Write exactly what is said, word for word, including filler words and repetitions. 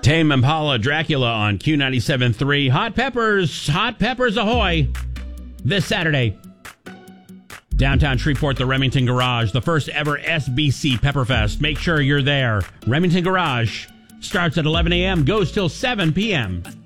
Tame Impala Dracula on Q ninety-seven point three. Hot Peppers, Hot Peppers ahoy! This Saturday, downtown Shreveport, the Remington Garage, the first ever S B C Pepperfest. Make sure you're there. Remington Garage starts at eleven a.m., goes till seven p.m.